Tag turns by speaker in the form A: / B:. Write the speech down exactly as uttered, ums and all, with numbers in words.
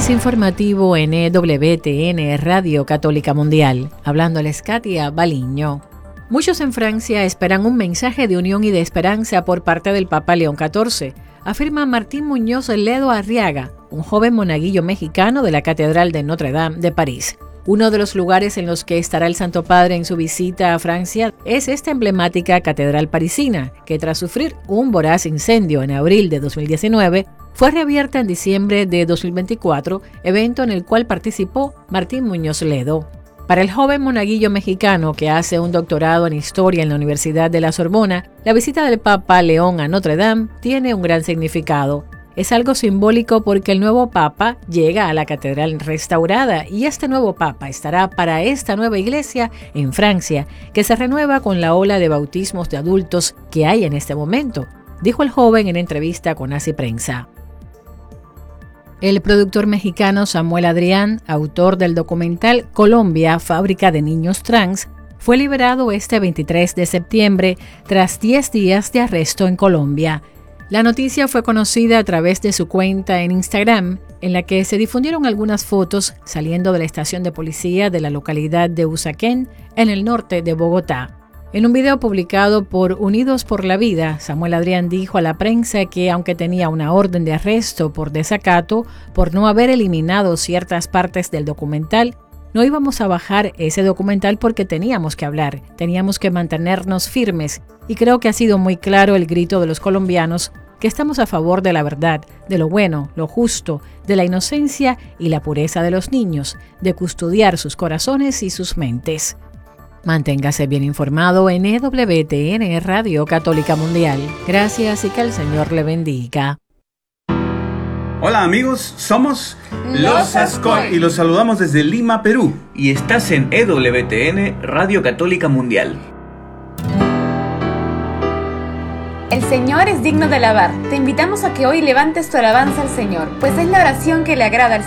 A: Flash informativo en E W T N Radio Católica Mundial. Hablándoles Katia Baliño. Muchos en Francia esperan un mensaje de unión y de esperanza por parte del Papa León catorce, afirma Martín Muñoz Ledo Arriaga, un joven monaguillo mexicano de la Catedral de Notre Dame de París. Uno de los lugares en los que estará el Santo Padre en su visita a Francia es esta emblemática catedral parisina, que tras sufrir un voraz incendio en abril de dos mil diecinueve, fue reabierta en diciembre de dos mil veinticuatro, evento en el cual participó Martín Muñoz Ledo. Para el joven monaguillo mexicano que hace un doctorado en Historia en la Universidad de la Sorbona, la visita del Papa León a Notre Dame tiene un gran significado. Es algo simbólico porque el nuevo Papa llega a la catedral restaurada y este nuevo Papa estará para esta nueva iglesia en Francia, que se renueva con la ola de bautismos de adultos que hay en este momento, dijo el joven en entrevista con Así Prensa. El productor mexicano Samuel Adrián, autor del documental Colombia, Fábrica de Niños Trans, fue liberado este veintitrés de septiembre tras diez días de arresto en Colombia. La noticia fue conocida a través de su cuenta en Instagram, en la que se difundieron algunas fotos saliendo de la estación de policía de la localidad de Usaquén, en el norte de Bogotá. En un video publicado por Unidos por la Vida, Samuel Adrián dijo a la prensa que, aunque tenía una orden de arresto por desacato por no haber eliminado ciertas partes del documental, no íbamos a bajar ese documental porque teníamos que hablar, teníamos que mantenernos firmes, y creo que ha sido muy claro el grito de los colombianos que estamos a favor de la verdad, de lo bueno, lo justo, de la inocencia y la pureza de los niños, de custodiar sus corazones y sus mentes. Manténgase bien informado en E W T N Radio Católica Mundial. Gracias y que el Señor le bendiga.
B: Hola amigos, somos Los Ascoi y los saludamos desde Lima, Perú.
C: Y estás en E W T N Radio Católica Mundial.
D: El Señor es digno de alabar. Te invitamos a que hoy levantes tu alabanza al Señor, pues es la oración que le agrada al